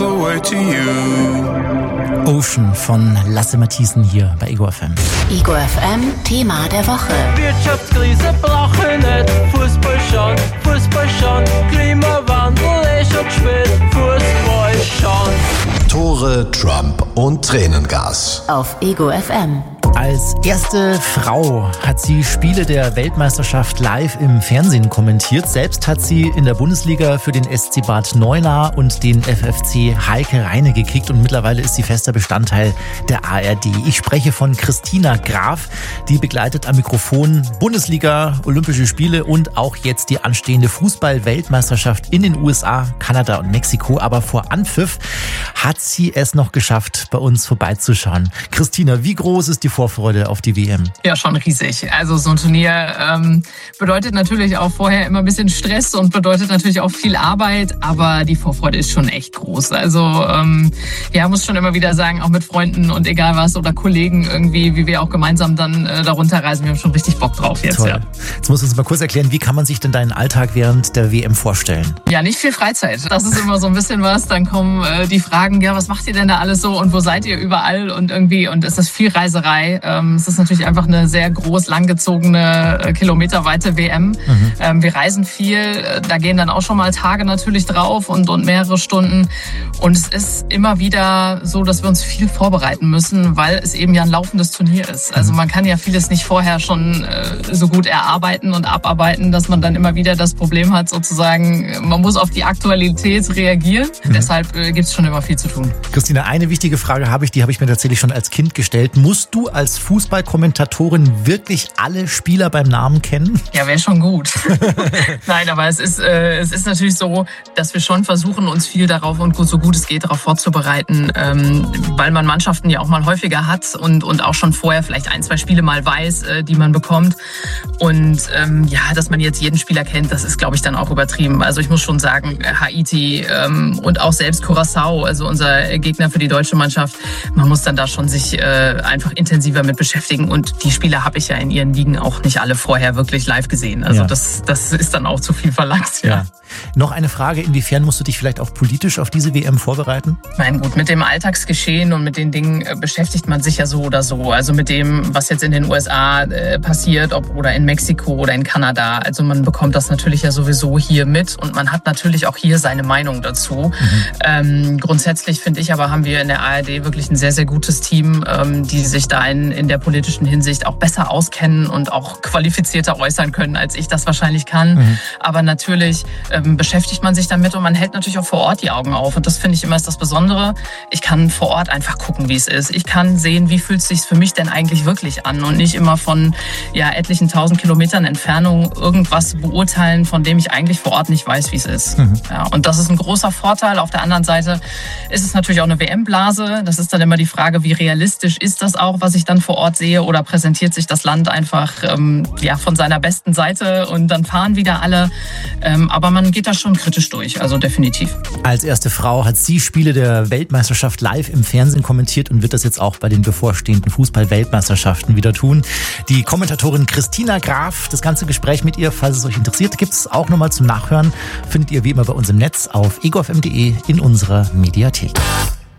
the way to you. Ocean von Lasse Matthiessen hier bei Ego FM. Ego FM, Thema der Woche. Wirtschaftskrise brauche nicht, Fußball schon, Klimawandel ist schon spät, Fußball schon. Tore, Trump und Tränengas. Auf Ego FM. Als erste Frau hat sie Spiele der Weltmeisterschaft live im Fernsehen kommentiert. Selbst hat sie in der Bundesliga für den SC Bad Neuenahr und den FFC Heike Reine gekickt und mittlerweile ist sie fester Bestandteil der ARD. Ich spreche von Christina Graf, die begleitet am Mikrofon Bundesliga, Olympische Spiele und auch jetzt die anstehende Fußball-Weltmeisterschaft in den USA, Kanada und Mexiko. Aber vor Anpfiff hat sie es noch geschafft, bei uns vorbeizuschauen. Christina, wie groß ist die Vorfreude auf die WM? Ja, schon riesig. Also so ein Turnier bedeutet natürlich auch vorher immer ein bisschen Stress und bedeutet natürlich auch viel Arbeit, aber die Vorfreude ist schon echt groß. Also muss schon immer wieder sagen, auch mit Freunden und egal was oder Kollegen irgendwie, wie wir auch gemeinsam dann darunter reisen, wir haben schon richtig Bock drauf jetzt. Toll. Ja. Jetzt musst du uns mal kurz erklären, wie kann man sich denn deinen Alltag während der WM vorstellen? Ja, nicht viel Freizeit. Das ist immer so ein bisschen was. Dann kommen die Fragen, ja, was macht ihr denn da alles so und wo seid ihr überall und irgendwie, und es ist viel Reiserei. Es ist natürlich einfach eine sehr groß, langgezogene, kilometerweite WM. Wir reisen viel, da gehen dann auch schon mal Tage natürlich drauf und mehrere Stunden. Und es ist immer wieder so, dass wir uns viel vorbereiten müssen, weil es eben ja ein laufendes Turnier ist. Also man kann ja vieles nicht vorher schon so gut erarbeiten und abarbeiten, dass man dann immer wieder das Problem hat, sozusagen, man muss auf die Aktualität reagieren. Deshalb gibt es schon immer viel zu tun. Christina, eine wichtige Frage die habe ich mir tatsächlich schon als Kind gestellt. Musst du als Fußballkommentatorin wirklich alle Spieler beim Namen kennen? Ja, wäre schon gut. Nein, aber es ist natürlich so, dass wir schon versuchen, uns viel darauf und so gut es geht, darauf vorzubereiten, weil man Mannschaften ja auch mal häufiger hat und auch schon vorher vielleicht 1, 2 Spiele mal weiß, die man bekommt. Und dass man jetzt jeden Spieler kennt, das ist, glaube ich, dann auch übertrieben. Also ich muss schon sagen, Haiti und auch selbst Curaçao, also unser Gegner für die deutsche Mannschaft, man muss dann da schon sich einfach intensiver mit beschäftigen. Und die Spieler habe ich ja in ihren Ligen auch nicht alle vorher wirklich live gesehen. Also das ist dann auch zu viel verlangt. Ja. Noch eine Frage, inwiefern musst du dich vielleicht auch politisch auf diese WM vorbereiten? Nein, gut, mit dem Alltagsgeschehen und mit den Dingen beschäftigt man sich ja so oder so. Also mit dem, was jetzt in den USA passiert, oder in Mexiko oder in Kanada. Also man bekommt das natürlich ja sowieso hier mit und man hat natürlich auch hier seine Meinung dazu. Grundsätzlich finde ich aber, haben wir in der ARD wirklich ein sehr, sehr gutes Team, die sich da in der politischen Hinsicht auch besser auskennen und auch qualifizierter äußern können, als ich das wahrscheinlich kann. Aber natürlich beschäftigt man sich damit und man hält natürlich auch vor Ort die Augen auf. Und das finde ich immer ist das Besondere. Ich kann vor Ort einfach gucken, wie es ist. Ich kann sehen, wie fühlt es sich für mich denn eigentlich wirklich an und nicht immer von etlichen 1000 Kilometern Entfernung irgendwas beurteilen, von dem ich eigentlich vor Ort nicht weiß, wie es ist. Ja, und das ist ein großer Vorteil. Auf der anderen Seite ist es natürlich auch eine WM-Blase. Das ist dann immer die Frage, wie realistisch ist das auch, was ich dann vor Ort sehe, oder präsentiert sich das Land einfach von seiner besten Seite und dann fahren wieder alle. Aber man geht da schon kritisch durch, also definitiv. Als erste Frau hat sie Spiele der Weltmeisterschaft live im Fernsehen kommentiert und wird das jetzt auch bei den bevorstehenden Fußball-Weltmeisterschaften wieder tun. Die Kommentatorin Christina Graf, das ganze Gespräch mit ihr, falls es euch interessiert, gibt es auch nochmal zum Nachhören. Findet ihr wie immer bei uns im Netz auf egofm.de in unserer Mediathek.